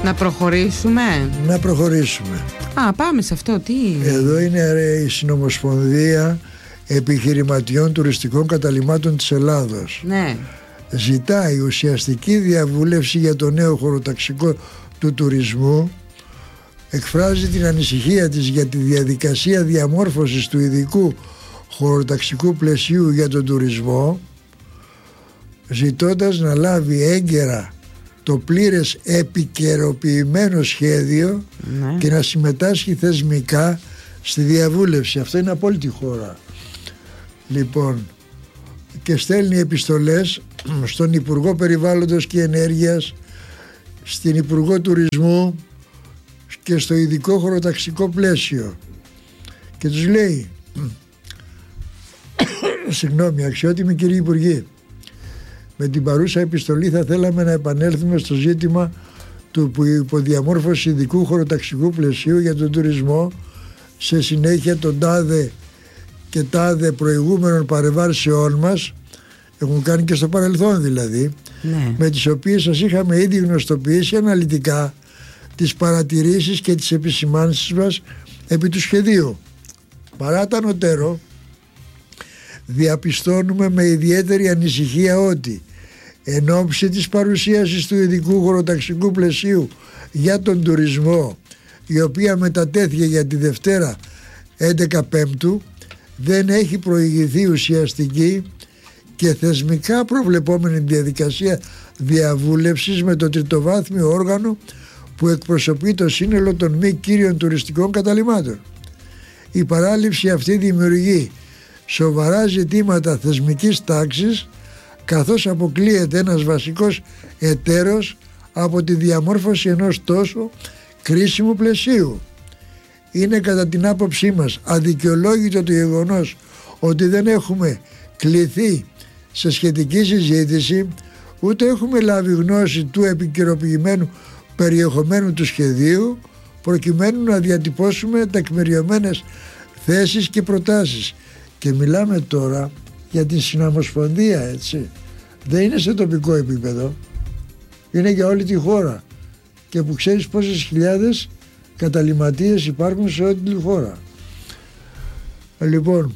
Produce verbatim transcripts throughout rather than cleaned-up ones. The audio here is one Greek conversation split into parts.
Να προχωρήσουμε. Να προχωρήσουμε. Α, πάμε σε αυτό. Τι. Εδώ είναι ρε, η Συνομοσπονδία Επιχειρηματιών Τουριστικών Καταλυμάτων της Ελλάδος. Ναι. Ζητάει ουσιαστική διαβούλευση για το νέο χωροταξικό του τουρισμού. Εκφράζει την ανησυχία της για τη διαδικασία διαμόρφωσης του ειδικού χωροταξικού πλαισίου για τον τουρισμό, ζητώντας να λάβει έγκαιρα το πλήρες επικαιροποιημένο σχέδιο, ναι, και να συμμετάσχει θεσμικά στη διαβούλευση. Αυτό είναι από όλη τη χώρα. Λοιπόν, και στέλνει επιστολές στον Υπουργό Περιβάλλοντος και Ενέργειας, στην Υπουργό Τουρισμού και στο ειδικό χωροταξικό πλαίσιο, και τους λέει συγγνώμη, αξιότιμοι κύριοι Υπουργοί, με την παρούσα επιστολή θα θέλαμε να επανέλθουμε στο ζήτημα του υποδιαμόρφωση ειδικού χωροταξικού πλαισίου για τον τουρισμό, σε συνέχεια των τάδε και τάδε προηγούμενων παρεμβάσεών μας, έχουν κάνει και στο παρελθόν δηλαδή, ναι, με τις οποίες σας είχαμε ήδη γνωστοποιήσει αναλυτικά τις παρατηρήσεις και τις επισημάνσεις μας επί του σχεδίου. Παρά τα ανωτέρω, διαπιστώνουμε με ιδιαίτερη ανησυχία ότι εν ώψη της παρουσίασης του ειδικού χωροταξικού πλαισίου για τον τουρισμό, η οποία μετατέθηκε για τη Δευτέρα έντεκα Πέμπτου, δεν έχει προηγηθεί ουσιαστική και θεσμικά προβλεπόμενη διαδικασία διαβούλευσης με το τριτοβάθμιο όργανο που εκπροσωπεί το σύνολο των μη κύριων τουριστικών καταλυμάτων. Η παράληψη αυτή δημιουργεί σοβαρά ζητήματα θεσμικής τάξης, καθώς αποκλείεται ένας βασικός εταίρος από τη διαμόρφωση ενός τόσο κρίσιμου πλαισίου. Είναι κατά την άποψή μας αδικαιολόγητο το γεγονός ότι δεν έχουμε κληθεί σε σχετική συζήτηση, ούτε έχουμε λάβει γνώση του επικαιροποιημένου περιεχομένου του σχεδίου, προκειμένου να διατυπώσουμε τεκμηριωμένες θέσεις και προτάσεις. Και μιλάμε τώρα για την Συνομοσπονδία, έτσι. Δεν είναι σε τοπικό επίπεδο, είναι για όλη τη χώρα, και που ξέρεις πόσες χιλιάδες καταλυμματίες υπάρχουν σε όλη τη χώρα. Λοιπόν,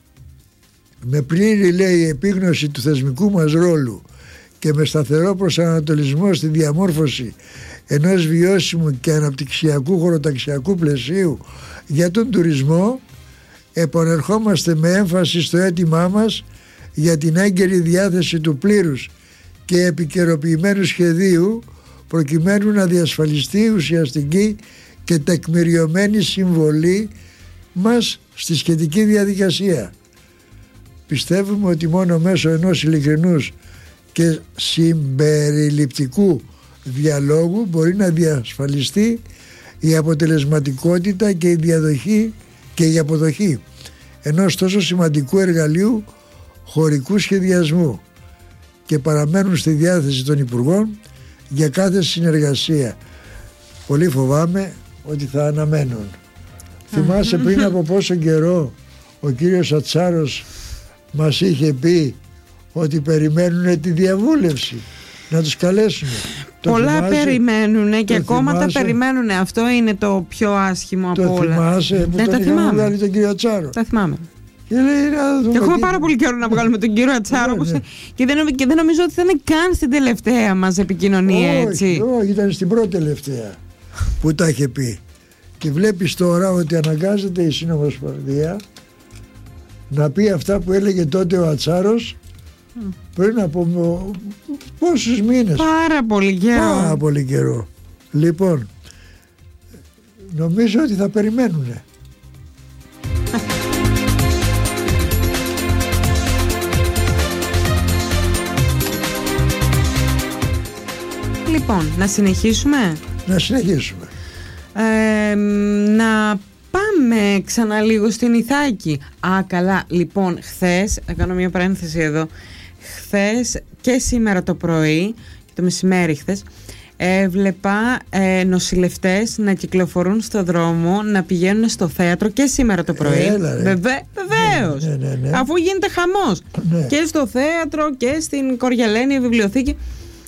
με πλήρη, λέει, επίγνωση του θεσμικού μας ρόλου και με σταθερό προσανατολισμό στη διαμόρφωση ενός βιώσιμου και αναπτυξιακού χωροταξιακού πλαισίου για τον τουρισμό, επανερχόμαστε με έμφαση στο αίτημά μας για την έγκαιρη διάθεση του πλήρους και επικαιροποιημένου σχεδίου, προκειμένου να διασφαλιστεί ουσιαστική και τεκμηριωμένη συμβολή μας στη σχετική διαδικασία. Πιστεύουμε ότι μόνο μέσω ενός ειλικρινούς και συμπεριληπτικού διαλόγου μπορεί να διασφαλιστεί η αποτελεσματικότητα και η διαδοχή και η αποδοχή ενός τόσο σημαντικού εργαλείου χωρικού σχεδιασμού, και παραμένουν στη διάθεση των Υπουργών για κάθε συνεργασία. Πολύ φοβάμαι ότι θα αναμένουν. Θυμάσαι πριν από πόσο καιρό ο κύριος Ατσάρος μας είχε πει ότι περιμένουν τη διαβούλευση, να τους καλέσουμε. Πολλά περιμένουν και ακόμα θυμάσαι, τα περιμένουν. Αυτό είναι το πιο άσχημο από όλα. Το θυμάσαι που ναι, τον είχαμε βγάλει τον κύριο Ατσάρο? Τα θυμάμαι. Και, λέει, και έχουμε και... πάρα πολύ καιρό να βγάλουμε τον κύριο Ατσάρο. Ναι, ναι. Και, δεν, και δεν νομίζω ότι θα είναι καν στην τελευταία μας επικοινωνία, όχι, έτσι. Όχι, ήταν στην πρώτη τελευταία που τα είχε πει. Και βλέπεις τώρα ότι αναγκάζεται η Συνομοσπονδία να πει αυτά που έλεγε τότε ο Ατσάρος mm. πριν από πόσους μήνες. Πάρα πολύ καιρό. Πάρα πολύ καιρό. Λοιπόν, νομίζω ότι θα περιμένουνε. Λοιπόν, να συνεχίσουμε. Να συνεχίσουμε. Ε, να πάμε ξανά λίγο στην Ιθάκη. Α, καλά. Λοιπόν, χθες, θα κάνω μια παρένθεση εδώ. Χθες και σήμερα το πρωί, και το μεσημέρι χθες, έβλεπα ε, νοσηλευτές να κυκλοφορούν στο δρόμο, να πηγαίνουν στο θέατρο και σήμερα το πρωί. Έλα, Βεβαίως. Βεβαίως. Ναι, ναι, ναι. Αφού γίνεται χαμός. Ναι. Και στο θέατρο και στην Κοριαλένη βιβλιοθήκη.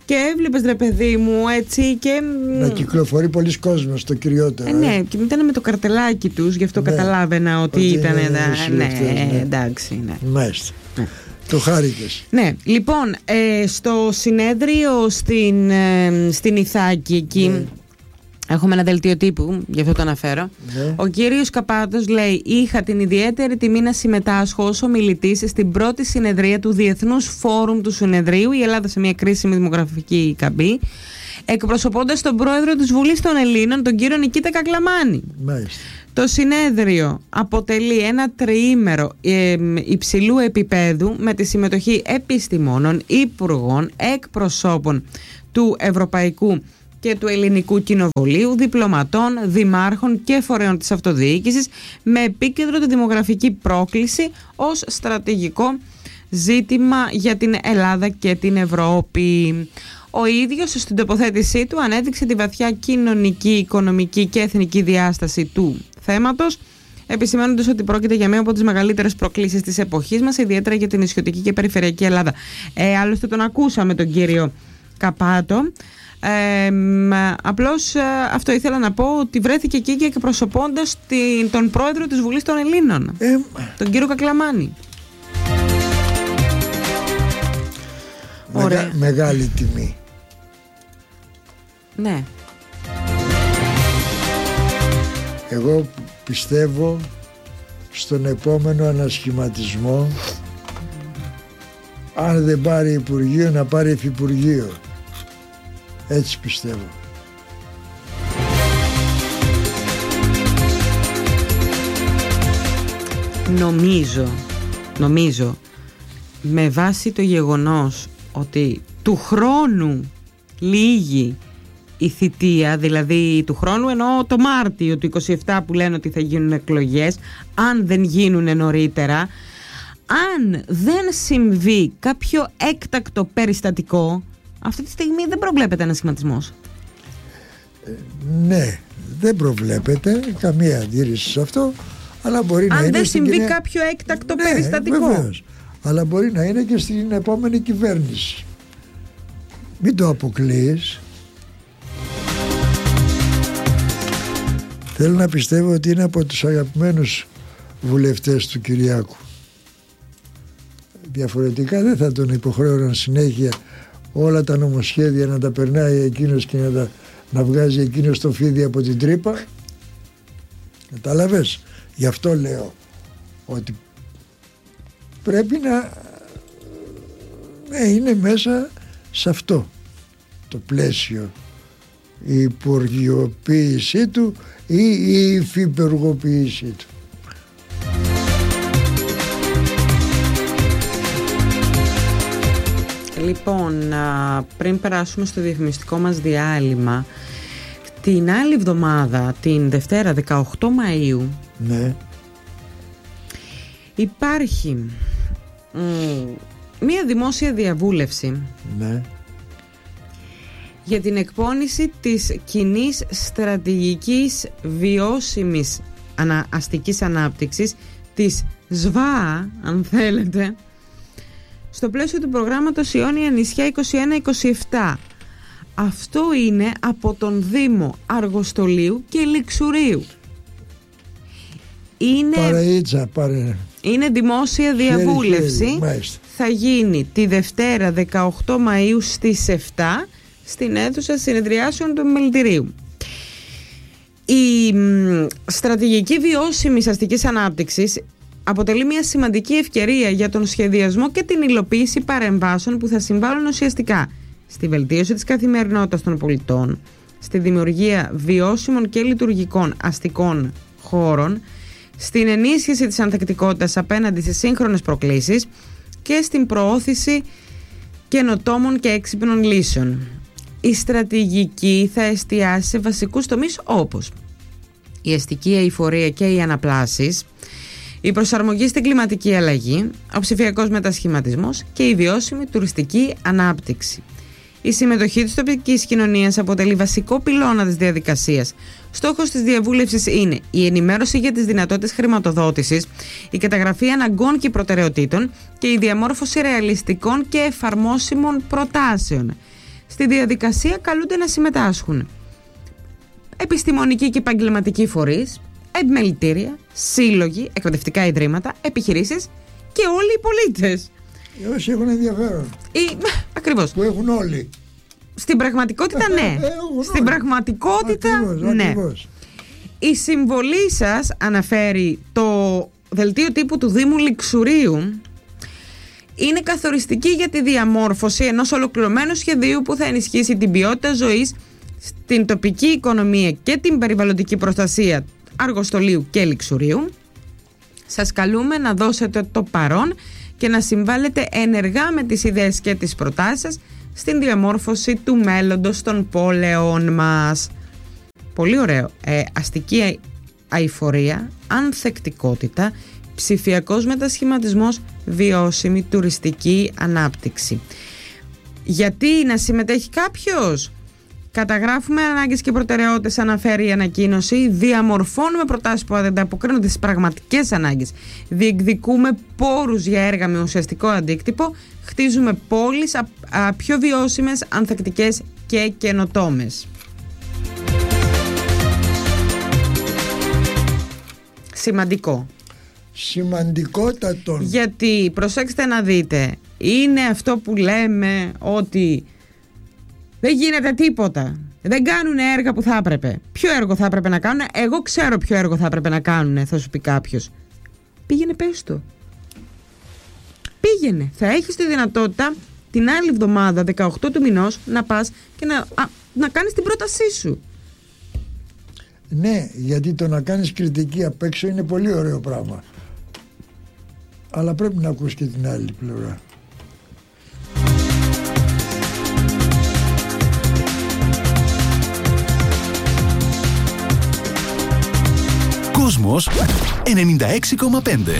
και έβλεπες, ρε παιδί μου, έτσι και... Να κυκλοφορεί πολλοί κόσμος, το κυριότερο. Ε, ναι, και ήταν με το καρτελάκι τους, γι' αυτό ναι. καταλάβαινα ότι, ότι ήταν... Ναι, ναι, ναι, εντάξει, ναι. Μάλιστα. Ναι. Το χάρηκες. Ναι, λοιπόν, ε, στο συνέδριο στην, ε, στην Ιθάκη εκεί... Ναι. Έχουμε ένα δελτίο τύπου, γι' αυτό το αναφέρω. Ναι. Ο κύριος Καπάτος λέει: είχα την ιδιαίτερη τιμή να συμμετάσχω ως ομιλητής στην πρώτη συνεδρία του Διεθνούς Φόρουμ του Συνεδρίου, η Ελλάδα σε μια κρίσιμη δημογραφική καμπή, εκπροσωπώντας τον πρόεδρο της Βουλής των Ελλήνων, τον κύριο Νικήτα Κακλαμάνη. Μάλιστα. Το συνέδριο αποτελεί ένα τριήμερο ε, υψηλού επίπεδου με τη συμμετοχή επιστημόνων, υπουργών, εκπροσώπων του Ευρωπαϊκού και του Ελληνικού Κοινοβουλίου, διπλωματών, δημάρχων και φορέων της αυτοδιοίκησης, με επίκεντρο τη δημογραφική πρόκληση ως στρατηγικό ζήτημα για την Ελλάδα και την Ευρώπη. Ο ίδιος στην τοποθέτησή του ανέδειξε τη βαθιά κοινωνική, οικονομική και εθνική διάσταση του θέματος, επισημαίνοντας ότι πρόκειται για μία από τις μεγαλύτερες προκλήσεις της εποχής μας, ιδιαίτερα για την νησιωτική και περιφερειακή Ελλάδα. Ε, άλλωστε τον ακούσαμε τον κύριο Καπάτο. Ε, απλώς ε, αυτό ήθελα να πω, ότι βρέθηκε εκεί και εκπροσωπώντας την, τον πρόεδρο της Βουλής των Ελλήνων, ε, τον κύριο Κακλαμάνη. Μεγα, μεγάλη τιμή. Ναι. Εγώ πιστεύω στον επόμενο ανασχηματισμό, αν δεν πάρει Υπουργείο, να πάρει Υφυπουργείο. Έτσι πιστεύω. Νομίζω, νομίζω, με βάση το γεγονός ότι του χρόνου λύγει η θητεία, δηλαδή του χρόνου εννοώ το Μάρτιο του είκοσι επτά που λένε ότι θα γίνουν εκλογές, αν δεν γίνουν νωρίτερα, αν δεν συμβεί κάποιο έκτακτο περιστατικό, αυτή τη στιγμή δεν προβλέπεται ένας σχηματισμός. Ε, ναι, δεν προβλέπεται καμία αντίρρηση σε αυτό, αλλά μπορεί αν να είναι. Αν δεν συμβεί κοινή... κάποιο έκτακτο ναι, περιστατικό. Βεβαίως. Αλλά μπορεί να είναι και στην επόμενη κυβέρνηση. Μην το αποκλείεις. Θέλω να πιστεύω ότι είναι από τους αγαπημένους βουλευτές του Κυριάκου. Διαφορετικά δεν θα τον υποχρέωναν συνέχεια όλα τα νομοσχέδια να τα περνάει εκείνος και να, τα, να βγάζει εκείνος το φίδι από την τρύπα. Κατάλαβες? Γι' αυτό λέω ότι πρέπει να ναι, είναι μέσα σε αυτό το πλαίσιο η υπουργειοποίησή του ή η υφυπουργοποίησή του. Λοιπόν, πριν περάσουμε στο διαφημιστικό μας διάλειμμα, την άλλη εβδομάδα, την Δευτέρα δεκαοκτώ Μαΐου, ναι, υπάρχει μ, μία δημόσια διαβούλευση, ναι, για την εκπόνηση της κοινής στρατηγικής βιώσιμης ανα, αστικής ανάπτυξης, της ΣΒΑ, αν θέλετε, στο πλαίσιο του προγράμματος Ιόνια Νησιά είκοσι ένα είκοσι επτά. Αυτό είναι από τον Δήμο Αργοστολίου και Λιξουρίου. Είναι, Παραίτσα, παρε... είναι δημόσια διαβούλευση. Χέρι, χέρι, θα γίνει τη Δευτέρα δεκαοκτώ Μαΐου στις επτά στην αίθουσα συνεδριάσεων του Επιμελητηρίου. Η μ, στρατηγική βιώσιμης αστικής ανάπτυξης αποτελεί μια σημαντική ευκαιρία για τον σχεδιασμό και την υλοποίηση παρεμβάσεων που θα συμβάλλουν ουσιαστικά στη βελτίωση της καθημερινότητας των πολιτών, στη δημιουργία βιώσιμων και λειτουργικών αστικών χώρων, στην ενίσχυση της ανθεκτικότητας απέναντι στις σύγχρονες προκλήσεις και στην προώθηση καινοτόμων και έξυπνων λύσεων. Η στρατηγική θα εστιάσει σε βασικούς τομείς όπως η αστική αειφορία και οι αναπλάσεις, η προσαρμογή στην κλιματική αλλαγή, ο ψηφιακός μετασχηματισμός και η βιώσιμη τουριστική ανάπτυξη. Η συμμετοχή της τοπικής κοινωνίας αποτελεί βασικό πυλώνα της διαδικασίας. Στόχος της διαβούλευσης είναι η ενημέρωση για τις δυνατότητες χρηματοδότησης, η καταγραφή αναγκών και προτεραιοτήτων και η διαμόρφωση ρεαλιστικών και εφαρμόσιμων προτάσεων. Στη Στη διαδικασία καλούνται να συμμετάσχουν επιστημονικοί και επαγγελματικοί φορείς, επιμελητήρια, σύλλογοι, εκπαιδευτικά ιδρύματα, επιχειρήσεις και όλοι οι πολίτες. Όσοι έχουν ενδιαφέρον. Ή, ακριβώς. Που έχουν όλοι. Στην πραγματικότητα ναι. Έχουν Στην όλοι. πραγματικότητα Ακριβώς, ναι. ακριβώς. Η συμβολή σας, αναφέρει το δελτίο τύπου του Δήμου Λιξουρίου, είναι καθοριστική για τη διαμόρφωση ενός ολοκληρωμένου σχεδίου που θα ενισχύσει την ποιότητα ζωής στην τοπική οικονομία και την περιβαλλοντική προστασία Αργοστολίου και Λιξουρίου. Σας καλούμε να δώσετε το παρόν και να συμβάλλετε ενεργά με τις ιδέες και τις προτάσεις σας στην διαμόρφωση του μέλλοντος των πόλεων μας. Πολύ ωραίο. Ε, αστική αειφορία, ανθεκτικότητα, ψηφιακός μετασχηματισμός, βιώσιμη τουριστική ανάπτυξη. Γιατί να συμμετέχει κάποιος? Καταγράφουμε ανάγκες και προτεραιότητες, αναφέρει η ανακοίνωση. Διαμορφώνουμε προτάσεις που ανταποκρίνονται στις πραγματικές ανάγκες. Διεκδικούμε πόρους για έργα με ουσιαστικό αντίκτυπο. Χτίζουμε πόλεις α, α, πιο βιώσιμες, ανθεκτικές και καινοτόμες. Σημαντικό. Σημαντικότατον. Γιατί προσέξτε να δείτε, είναι αυτό που λέμε ότι δεν γίνεται τίποτα. Δεν κάνουν έργα που θα έπρεπε. Ποιο έργο θα έπρεπε να κάνουν? Εγώ ξέρω ποιο έργο θα έπρεπε να κάνουν, θα σου πει κάποιος. Πήγαινε, πες το. Πήγαινε. Θα έχεις τη δυνατότητα την άλλη εβδομάδα, δεκαοκτώ του μηνός, να πας και να, α, να κάνεις την πρότασή σου. Ναι, γιατί το να κάνεις κριτική απ' έξω είναι πολύ ωραίο πράγμα. Αλλά πρέπει να ακούς και την άλλη πλευρά. Κόσμος ενενήντα έξι κόμμα πέντε.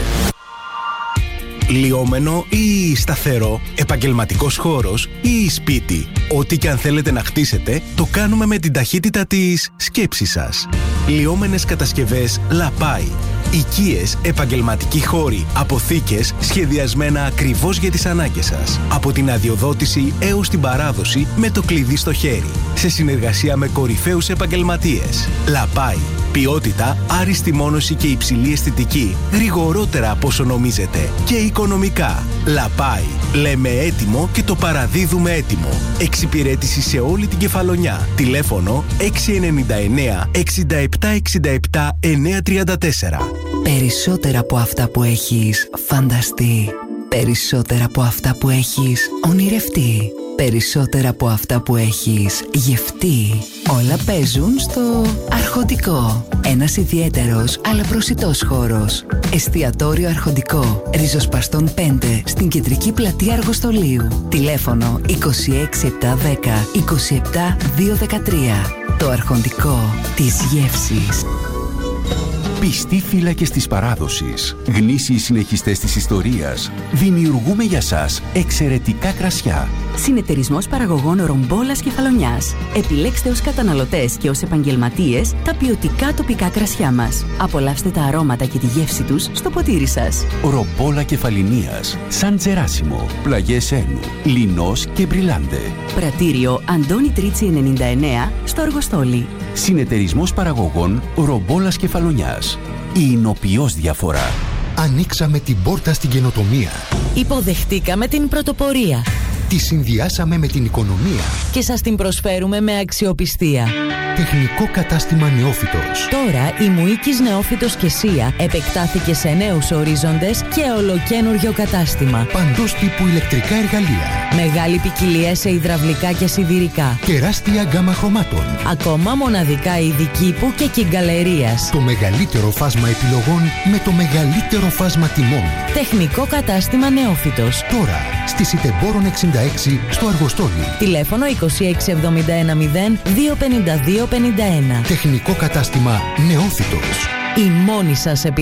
Λιώμενο ή σταθερό, επαγγελματικός χώρος ή σπίτι. Ό,τι και αν θέλετε να χτίσετε, το κάνουμε με την ταχύτητα της σκέψης σας. Λιώμενες κατασκευές Λαπάι. Οικίες, επαγγελματικοί χώροι, αποθήκες σχεδιασμένα ακριβώς για τις ανάγκες σας. Από την αδειοδότηση έως την παράδοση με το κλειδί στο χέρι. Σε συνεργασία με κορυφαίους επαγγελματίες. Λαπάι. Ποιότητα, άριστη μόνωση και υψηλή αισθητική. Γρηγορότερα από όσο νομίζετε. Και οικονομικά. Λαπάι. Λέμε έτοιμο και το παραδίδουμε έτοιμο. Εξυπηρέτηση σε όλη την Κεφαλονιά. Τηλέφωνο έξι εννιά εννιά εξήντα επτά εξήντα επτά εννιακόσια τριάντα τέσσερα. Περισσότερα από αυτά που έχεις φανταστεί. Περισσότερα από αυτά που έχεις ονειρευτεί. Περισσότερα από αυτά που έχεις γευτεί. Όλα παίζουν στο Αρχοντικό. Ένας ιδιαίτερος αλλά προσιτός χώρος. Εστιατόριο Αρχοντικό. Ριζοσπαστών πέντε στην κεντρική πλατεία Αργοστολίου. Τηλέφωνο είκοσι έξι επτακόσια δέκα είκοσι επτά διακόσια δεκατρία. Το Αρχοντικό της γεύσης. Πιστοί φύλακες της παράδοσης, γνήσιοι συνεχιστές της ιστορίας, δημιουργούμε για σας εξαιρετικά κρασιά. Συνεταιρισμός παραγωγών Ρομπόλας Κεφαλονιάς. Επιλέξτε ως καταναλωτές και ως επαγγελματίες τα ποιοτικά τοπικά κρασιά μας. Απολαύστε τα αρώματα και τη γεύση τους στο ποτήρι σας. Ρομπόλα Κεφαλινίας, Σαν Τζεράσιμο, Πλαγιές Ένου, Λινός και Μπριλάντε. Πρατήριο Αντώνη Τρίτσι ενενήντα εννέα στο Αργοστόλι. Συνεταιρισμός παραγωγών Ρομπόλας Κεφαλονιάς. Η εινοποιώς διαφορά. Ανοίξαμε την πόρτα στην καινοτομία. Υποδεχτήκαμε την πρωτοπορία. Τη συνδυάσαμε με την οικονομία. Και σας την προσφέρουμε με αξιοπιστία. Τεχνικό κατάστημα Νεόφυτος. Τώρα η Μουίκης Νεόφυτος και Σία επεκτάθηκε σε νέους ορίζοντες και ολοκένουργιο κατάστημα. Παντός τύπου ηλεκτρικά εργαλεία. Μεγάλη ποικιλία σε υδραυλικά και σιδηρικά. Τεράστια γκάμα χρωμάτων. Ακόμα μοναδικά είδη κήπου και κυγκαλερίας. Το μεγαλύτερο φάσμα επιλογών με το μεγαλύτερο φάσμα τιμών. Τεχνικό κατάστημα Νεόφυτος. Τώρα στη Σιτεμπόρων εξήντα έξι στο Αργοστόλι. Τηλέφωνο είκοσι έξι εβδομήντα ένα μηδέν δύο πενήντα δύο πενήντα ένα. Τεχνικό κατάστημα Νεόφυτος. Η μόνη σας επιλογή.